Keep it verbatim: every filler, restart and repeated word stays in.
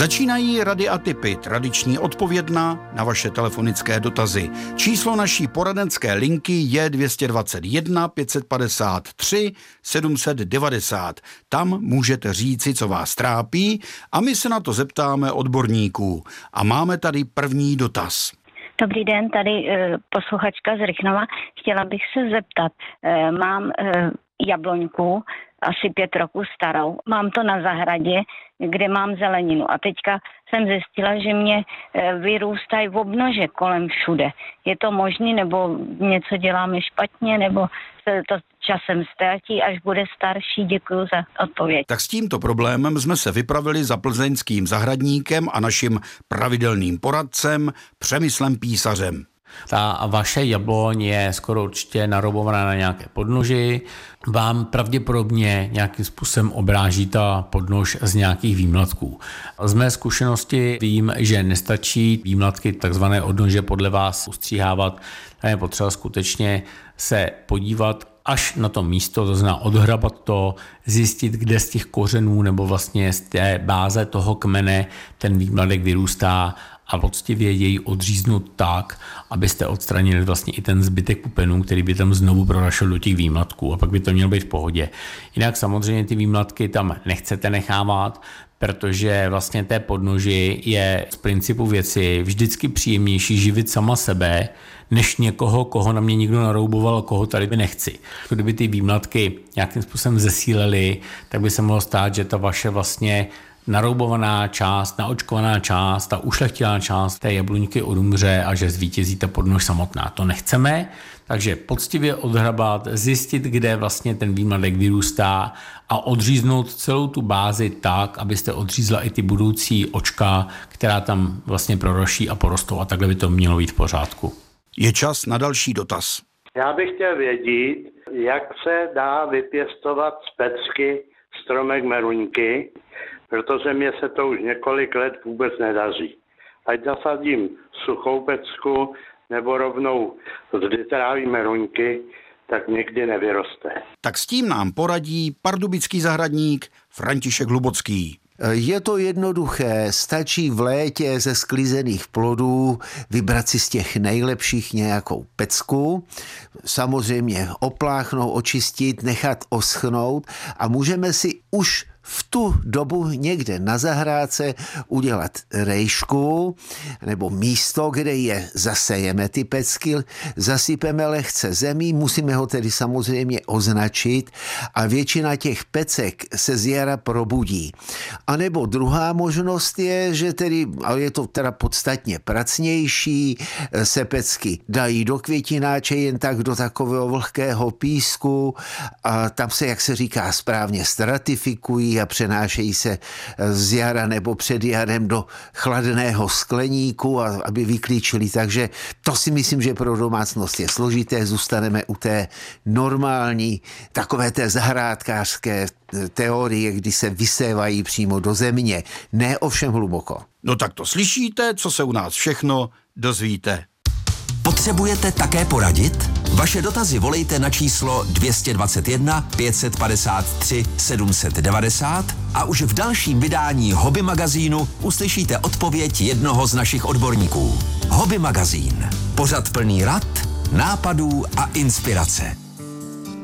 Začínají rady a tipy, tradiční odpovědna na vaše telefonické dotazy. Číslo naší poradenské linky je dvě stě dvacet jedna pět set padesát tři sedm set devadesát. Tam můžete říci, co vás trápí, a my se na to zeptáme odborníků. A máme tady první dotaz. Dobrý den, tady e, posluchačka z Rychnova. Chtěla bych se zeptat, e, mám e, jabloňku, asi pět roků starou. Mám to na zahradě, kde mám zeleninu. A teďka jsem zjistila, že mě vyrůstají v obnože kolem všude. Je to možné, nebo něco děláme špatně, nebo se to časem ztratí, až bude starší? Děkuji za odpověď. Tak s tímto problémem jsme se vypravili za plzeňským zahradníkem a naším pravidelným poradcem Přemyslem Písařem. Ta vaše jabloň je skoro určitě narobovaná na nějaké podnoži. Vám pravděpodobně nějakým způsobem obráží ta podnož z nějakých výmlatků. Z mé zkušenosti vím, že nestačí výmlatky takzvané odnože podle vás ustříhávat. Tam je potřeba skutečně se podívat až na to místo, to znamená odhrabat to, zjistit, kde z těch kořenů nebo vlastně z té báze toho kmene ten výmladek vyrůstá, a poctivě jej odříznout tak, abyste odstranili vlastně i ten zbytek pupenů, který by tam znovu prorašel do těch výmlatků, a pak by to mělo být v pohodě. Jinak samozřejmě ty výmlatky tam nechcete nechávat, protože vlastně té podnoži je z principu věci vždycky příjemnější živit sama sebe, než někoho, koho na mě nikdo narouboval, koho tady by nechci. Kdyby ty výmlatky nějakým způsobem zesílily, tak by se mohlo stát, že ta vaše vlastně naroubovaná část, naočkovaná část, ta ušlechtilá část té jabloňky odumře a že zvítězí ta podnož samotná. To nechceme, takže poctivě odhrabat, zjistit, kde vlastně ten výmladek vyrůstá a odříznout celou tu bázi tak, abyste odřízla i ty budoucí očka, která tam vlastně proroší a porostou, a takhle by to mělo být v pořádku. Je čas na další dotaz. Já bych chtěl vědět, jak se dá vypěstovat z pecky stromek meruňky, protože mě se to už několik let vůbec nedaří. Ať zasadím suchou pecku nebo rovnou z literální meruňky, tak nikdy nevyroste. Tak s tím nám poradí pardubický zahradník František Hlubocký. Je to jednoduché, stačí v létě ze sklizených plodů vybrat si z těch nejlepších nějakou pecku, samozřejmě opláchnout, očistit, nechat oschnout a můžeme si už v tu dobu někde na zahrádce udělat rejšku nebo místo, kde je zasejeme ty pecky, zasypeme lehce zemí, musíme ho tedy samozřejmě označit a většina těch pecek se z jara probudí. A nebo druhá možnost je, že tedy, ale je to teda podstatně pracnější, se pecky dají do květináče jen tak do takového vlhkého písku a tam se, jak se říká správně, stratifikují a přenášejí se z jara nebo před jarem do chladného skleníku, a aby vyklíčili. Takže to si myslím, že pro domácnost je složité. Zůstaneme u té normální, takové té zahrádkářské teorie, kdy se vysévají přímo do země. Ne ovšem hluboko. No tak to slyšíte, co se u nás všechno dozvíte. Potřebujete také poradit? Vaše dotazy volejte na číslo dvě stě dvacet jedna pět set padesát tři sedm set devadesát a už v dalším vydání Hobby magazínu uslyšíte odpověď jednoho z našich odborníků. Hobby magazín. Pořad plný rad, nápadů a inspirace.